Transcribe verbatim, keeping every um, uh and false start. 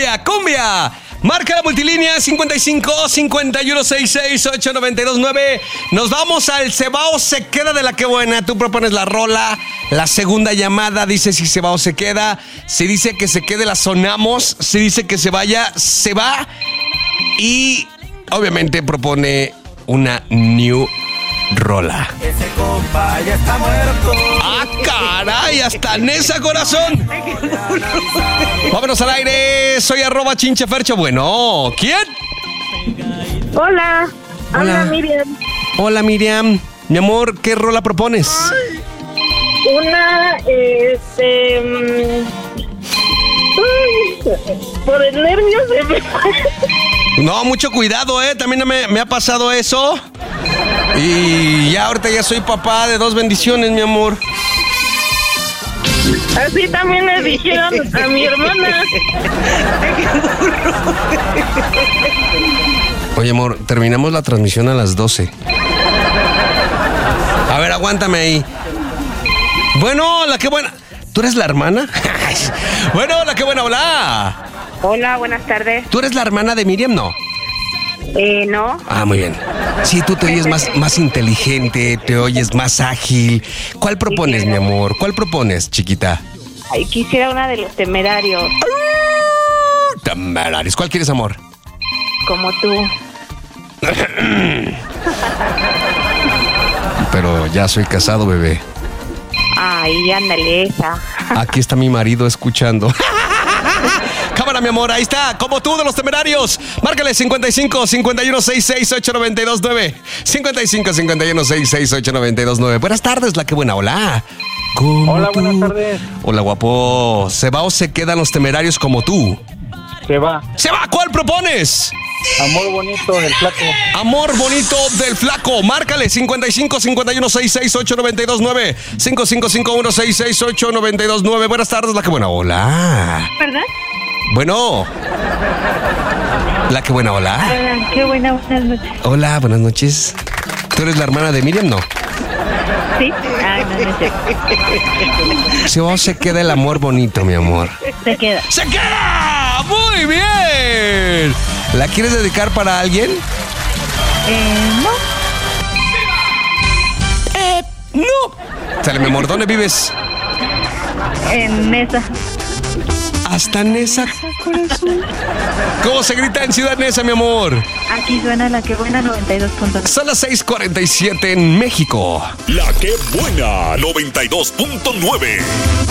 cumbia, cumbia. Marca la multilínea cincuenta y cinco, cincuenta y uno, sesenta y seis, ocho, noventa y dos, nueve. Nos vamos al Cebao se queda de la que buena. Tú propones la rola. La segunda llamada dice si se va o se queda. Si dice que se quede, la sonamos. Si dice que se vaya, se va. Y obviamente propone una new rola. Ese compa ya está muerto. ¡Ah, caray! ¡Hasta Nesa, corazón! Vámonos al aire. Soy arroba chinchefercho. Bueno, ¿quién? Hola, Hola. habla Miriam. Hola, Miriam. Mi amor, ¿qué rola propones? Una, este... mm, ay, por el nervio se me fue. No, mucho cuidado, ¿eh? También me, me ha pasado eso. Y ya ahorita ya soy papá de dos bendiciones, mi amor. Así también le dijeron a mi hermana. Oye, amor, terminamos la transmisión a las doce. A ver, aguántame ahí. Bueno, la que buena. ¿Tú eres la hermana? Bueno, la que buena, hola. Hola, buenas tardes. ¿Tú eres la hermana de Miriam? No. Eh, ¿no? Ah, muy bien. Sí, tú te oyes más, más inteligente, te oyes más ágil. ¿Cuál propones, mi amor? ¿Cuál propones, chiquita? Ay, quisiera una de los temerarios, Temerarios. ¿Cuál quieres, amor? como tú. Pero ya soy casado, bebé. Ay, ándale esa. Aquí está mi marido escuchando. Cámara, mi amor, ahí está, como tú de los temerarios. Márcale cincuenta y cinco, cincuenta y uno, sesenta y seis, ocho, noventa y dos, nueve. cincuenta y cinco, cincuenta y uno, sesenta y seis, ocho, noventa y dos, nueve. Buenas tardes, la que buena, hola. ¿Cómo Hola, tú? buenas tardes. Hola, guapo. ¿Se va o se quedan los temerarios como tú? Se va. ¡Se va! ¿Cuál propones? Amor bonito del flaco. Amor bonito del flaco. Márcale cincuenta y cinco, cincuenta y uno, sesenta y seis, ocho, noventa y dos, nueve. cinco cinco cinco uno, sesenta y seis, ocho, noventa y dos, nueve. Buenas tardes, la que buena, hola. ¿Verdad? Bueno. La que buena, hola. Hola, qué buena, buenas noches. Hola, buenas noches. ¿Tú eres la hermana de Miriam? No. ¿Sí? Ay, no, no sé. Se va o se queda el amor bonito, mi amor. Se queda. ¡Se queda! ¡Muy bien! ¿La quieres dedicar para alguien? Eh, no. Eh, no. Sale, mi amor, ¿dónde vives? En esa. Hasta Nesa, corazón. ¿Cómo se grita en Ciudad Neza, mi amor? Aquí suena la que buena noventa y dos punto nueve. Son las seis cuarenta y siete en México. La que buena noventa y dos punto nueve.